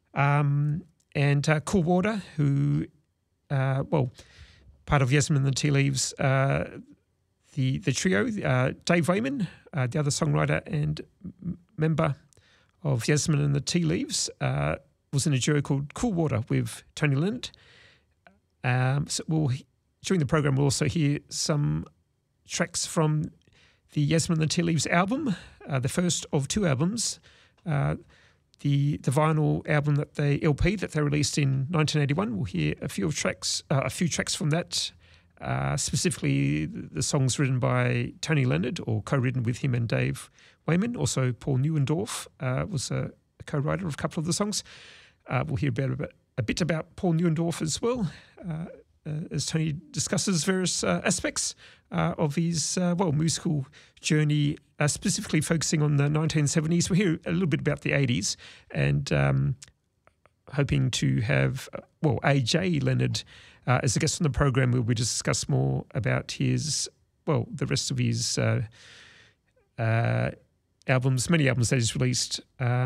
and Cool Water, who, part of Yasmin and the Tea Leaves, the trio, Dave Wayman, the other songwriter and member of Yasmin and the Tea Leaves, was in a duo called Cool Water with Tony Leonard. So during the program, we'll also hear some tracks from the Yasmin and the Tea Leaves album, the first of two albums, the vinyl album LP that they released in 1981. We'll hear a few tracks from that. Specifically, the songs written by Tony Leonard or co-written with him and Dave Wayman. Also, Paul Neuendorf was a co-writer of a couple of the songs. We'll hear a bit about Paul Neuendorf as well, as Tony discusses various aspects of his musical journey, specifically focusing on the 1970s. We'll hear a little bit about the 80s and hoping to have, AJ Leonard as a guest on the program, where we discuss more about the rest of his albums, many albums that he's released,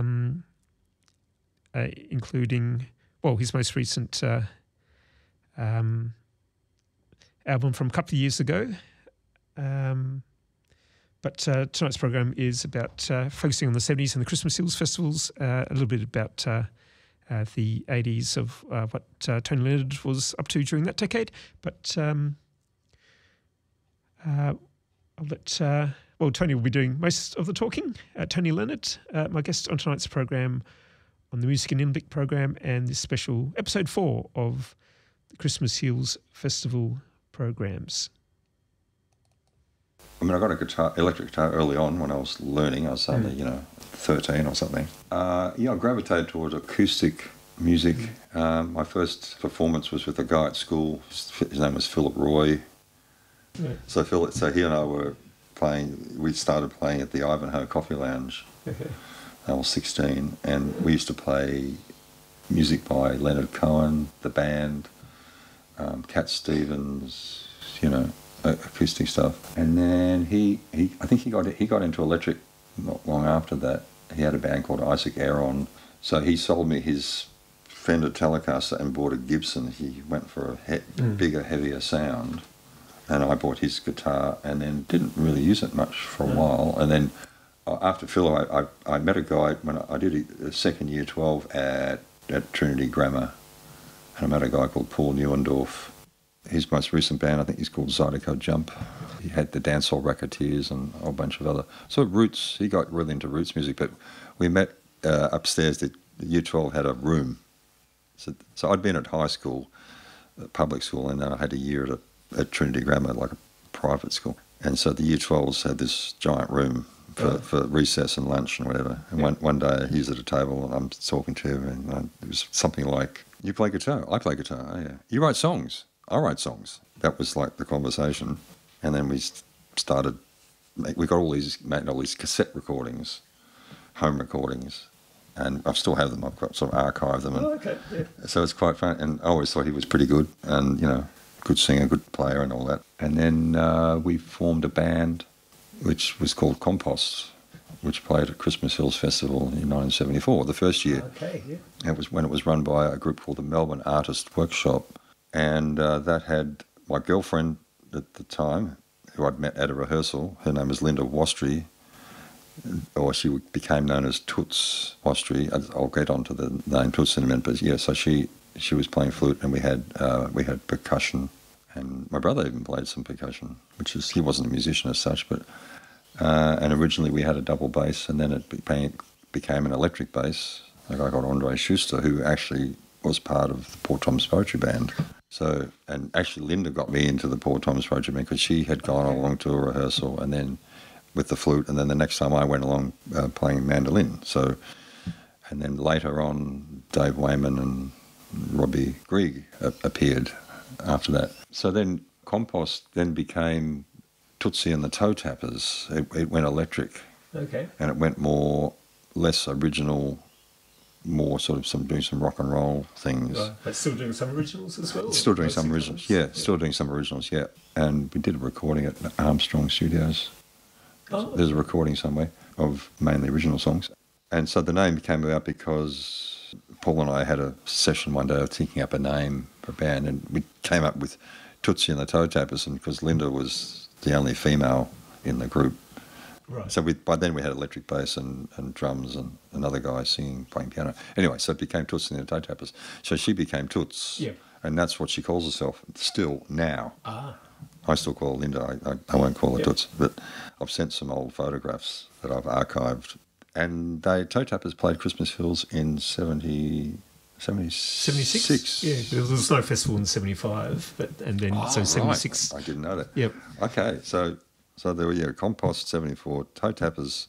including, his most recent album from a couple of years ago. But tonight's program is about focusing on the 70s and the Christmas Hills festivals, a little bit about the 80s of what Tony Leonard was up to during that decade. But I'll let... Tony will be doing most of the talking. Tony Leonard, my guest on tonight's program, on the Music in Inuvik program, and this special episode 4 of the Christmas Hills Festival programs. I mean, I got a electric guitar early on when I was learning. I was only, 13 or something. I gravitated towards acoustic music. My first performance was with a guy at school. His name was Philip Roy. Yeah. So he and I were playing. We started playing at the Ivanhoe Coffee Lounge. Okay. I was 16, and we used to play music by Leonard Cohen, the band, Cat Stevens, acoustic stuff. And then I think he got into electric not long after that. He had a band called Isaac Aron. So he sold me his Fender Telecaster and bought a Gibson. He went for a bigger, heavier sound. And I bought his guitar and then didn't really use it much for a while. And then after Philo, I met a guy when I did a second year 12 at Trinity Grammar. And I met a guy called Paul Neuendorf. His most recent band, I think he's called Zydeco Jump. He had the Dancehall Racketeers and a whole bunch of other... So roots, he got really into roots music, but we met upstairs. The Year 12 had a room. So I'd been at high school, public school, and then I had a year at Trinity Grammar, like a private school. And so the Year 12s had this giant room for recess and lunch and whatever. And one day he's at a table and I'm talking to him, and it was something like, "You play guitar? I play guitar. Oh, yeah. You write songs? I write songs." That was like the conversation. And then we started, we got made all these cassette recordings, home recordings, and I still have them. I've got sort of archived them. And okay. Yeah. So it's quite fun. And I always thought he was pretty good and, good singer, good player and all that. And then we formed a band which was called Compost, which played at Christmas Hills Festival in 1974, the first year. Okay, yeah. It was when it was run by a group called the Melbourne Artist Workshop. And that had my girlfriend at the time, who I'd met at a rehearsal. Her name was Linda Wastry, or she became known as Toots Wastry. I'll get onto the name Toots in a minute, but yeah, so she was playing flute, and we had percussion, and my brother even played some percussion, he wasn't a musician as such, but and originally we had a double bass, and then it became an electric bass. A guy called Andre Schuster, who actually was part of the Poor Tom's Poetry Band. So, and actually Linda got me into the Poor Tom's Poetry Band because she had gone along to a rehearsal and then with the flute, and then the next time I went along playing mandolin. So, and then later on, Dave Wayman and Robbie Grigg appeared after that. So then Compost then became Tootsie and the Toe Tappers. It went electric. Okay. And it went less original, more sort of doing some rock and roll things. Right. But still doing some originals as well? Still doing some originals, yeah. Still doing some originals, yeah. And we did a recording at Armstrong Studios. Oh. There's a recording somewhere of mainly original songs. And so the name came about because Paul and I had a session one day of thinking up a name for a band, and we came up with Tootsie and the Toe Tappers, and because Linda was the only female in the group. Right. So by then we had electric bass and drums and another guy singing, playing piano. Anyway, so it became Tootsie and the Toe Tappers. So she became Toots. Yeah. And that's what she calls herself still now. Ah. I still call her Linda. I won't call her Yeah. Toots. But I've sent some old photographs that I've archived. And Toe Tappers played Christmas Hills in 76. 76? Yeah, there was a snow festival in 75, and then so 76. Right. I didn't know that. Yep. Okay, so there were Compost 74, Toe Tappers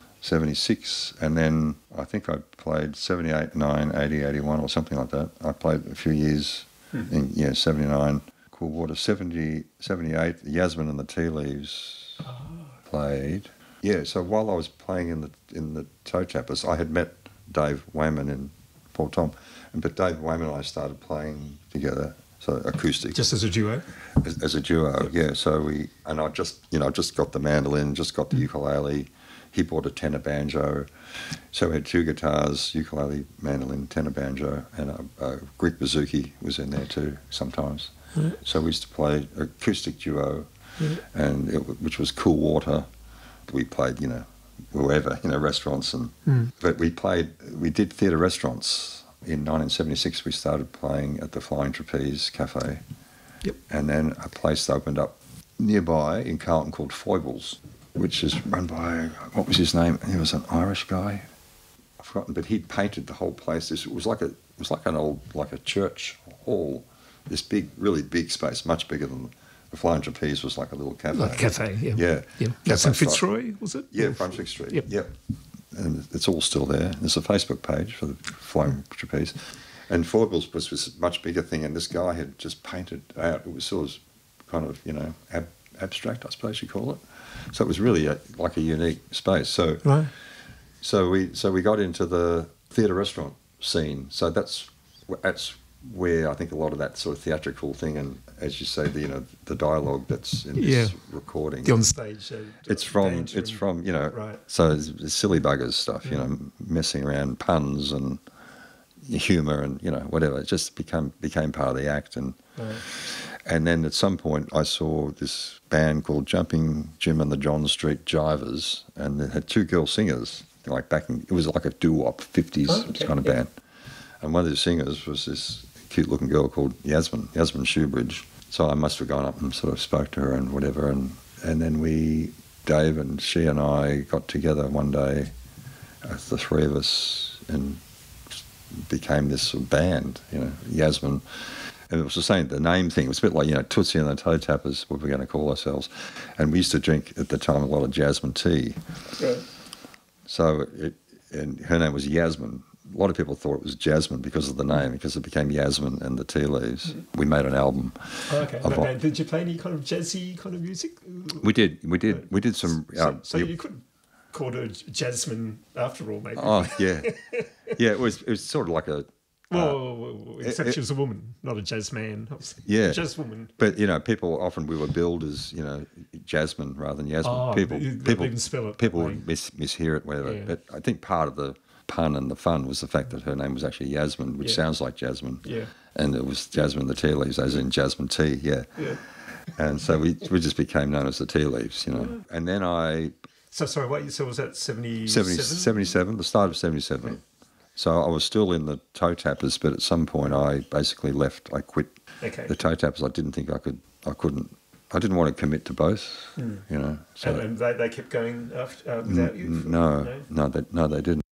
76, and then I think I played 78, 9, 80, 81 or something like that. I played a few years in 79, Cool Water, 70, 78, Yasmin and the Tea Leaves played. Yeah, so while I was playing in the Toe Tappers, I had met Dave Wayman and Paul Tom, but Dave Wayman and I started playing together, so acoustic. Just as a duo? As a duo, yeah. So I just got the mandolin, just got the ukulele. He bought a tenor banjo. So we had 2 guitars, ukulele, mandolin, tenor banjo, and a Greek bouzouki was in there too sometimes. Right. So we used to play acoustic duo, and which was Cool Water. We played, wherever, restaurants, but we did theatre restaurants. In 1976, we started playing at the Flying Trapeze Cafe. Yep. And then a place opened up nearby in Carlton called Foibles, which is run by, what was his name? He was an Irish guy. I've forgotten, but he'd painted the whole place. It was like a church hall, this big, really big space, much bigger than the Flying Trapeze was like a little cafe. Like a cafe, yeah. Yeah. That's in Fitzroy, was it? Yeah, Brunswick Street. Yep. And it's all still there. There's a Facebook page for the Flying Trapeze. And Foibles was this much bigger thing, and this guy had just painted out. It was sort of kind of, abstract, I suppose you call it. So it was really like a unique space. So, right. So we got into the theatre restaurant scene. So that's where I think a lot of that sort of theatrical thing, and as you say, the dialogue that's in this recording, the onstage. It's from right. So it's silly buggers stuff, messing around, puns and humour and whatever. It just became part of the act, and then at some point I saw this band called Jumping Jim and the John Street Jivers, and they had 2 girl singers, it was like a doo-wop 50s kind of band, and one of the singers was this cute-looking girl called Yasmin Shoebridge. So I must have gone up and sort of spoke to her and whatever, and then Dave and she and I got together one day, the 3 of us, and became this sort of band, Yasmin. And it was the same, the name thing. It was a bit like, Tootsie and the Toe Tappers, what we're going to call ourselves. And we used to drink, at the time, a lot of jasmine tea. Right. So, and her name was Yasmin. A lot of people thought it was Jasmine because of the name, because it became Yasmin and the Tea Leaves. We made an album. Oh, okay. Did you play any kind of jazzy kind of music? We did some. So you could call her Jasmine after all, maybe. Oh yeah, yeah. It was sort of like a. Except she was a woman, not a jazz man. Yeah, jazz woman. But people often we were billed as Jasmine rather than Yasmin. Oh, people even spell it. People would mishear it, whatever. Yeah. But I think part of the pun and the fun was the fact that her name was actually Yasmin, which sounds like Jasmine. Yeah. And it was Jasmine the Tea Leaves, as in Jasmine tea. Yeah. Yeah. And so we just became known as the Tea Leaves, And then I. So sorry, wait. So was that 77? 77, the start of 77. Yeah. So I was still in the Toe Tappers, but at some point I basically left. I quit the Toe Tappers. I didn't think I couldn't. I didn't want to commit to both, So. And they kept going after, without you? No, they didn't.